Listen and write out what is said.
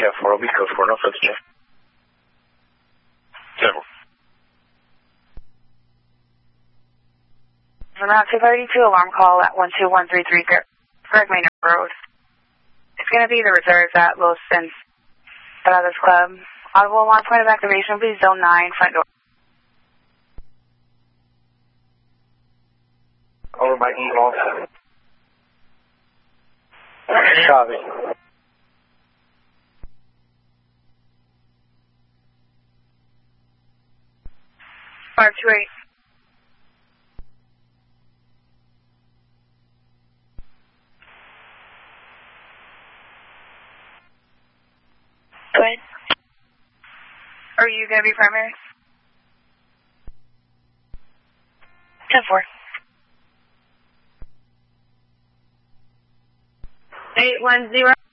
Yeah, 4 will be code 4, no further check. 10-4. From Route 232, alarm call at 12133 Greg Maynard Road. It's going to be the reserves at Los Entradas Club. Audible alarm point of activation, please zone 9, front door. Over by E-Ball. Copy. 528. Go ahead. Are you going to be primary? 10-4. 810.